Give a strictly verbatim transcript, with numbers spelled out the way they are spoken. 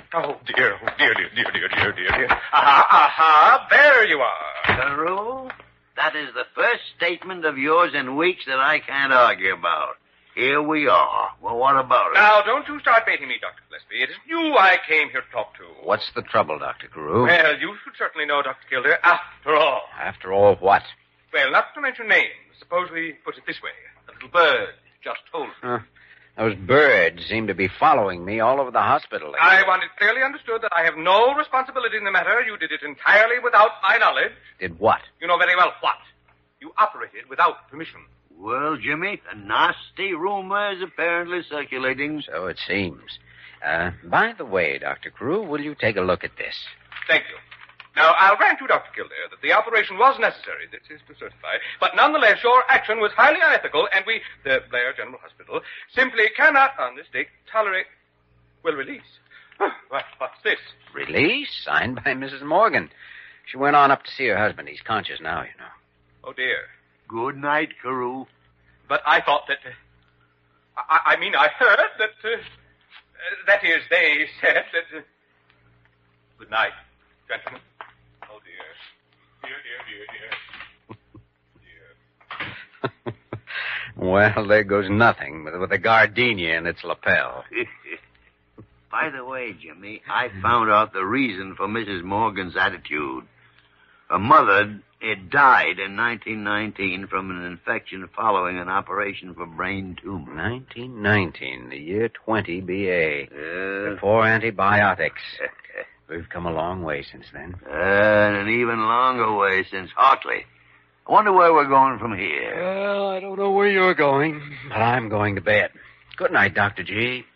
Oh, dear, oh, dear, dear, dear, dear, dear, dear, dear. Aha, aha, there you are. Carew, that is the first statement of yours in weeks that I can't argue about. Here we are. Well, what about it? Now, don't you start baiting me, Doctor Gillespie. It is you I came here to talk to. What's the trouble, Doctor Carew? Well, you should certainly know, Doctor Kildare, after all. After all, what? Well, not to mention names, suppose we put it this way. A little bird just told me. Huh. Those birds seem to be following me all over the hospital. I want it clearly understood that I have no responsibility in the matter. You did it entirely without my knowledge. Did what? You know very well what. You operated without permission. Well, Jimmy, a nasty rumor is apparently circulating. So it seems. Uh, by the way, Doctor Carew, will you take a look at this? Thank you. Now, I'll grant you, Doctor Kildare, that the operation was necessary. This is to certify. But nonetheless, your action was highly unethical, and we, the Blair General Hospital, simply cannot, on this date, tolerate... Well, release. What, what's this? Release? Signed by Missus Morgan. She went on up to see her husband. He's conscious now, you know. Oh, dear. Good night, Carew. But I thought that... Uh, I, I mean, I heard that... Uh, uh, that is, they said that... Uh, good night, gentlemen. Oh, dear. Dear, dear, dear, dear. Dear. Well, there goes nothing with, with a gardenia in its lapel. By the way, Jimmy, I found out the reason for Missus Morgan's attitude. Her mother had died in nineteen nineteen from an infection following an operation for brain tumor. nineteen nineteen, the year twenty B A. Uh, Before antibiotics. We've come a long way since then. uh, and an even longer way since Hartley. I wonder where we're going from here. Well, I don't know where you're going, but I'm going to bed. Good night, Doctor G.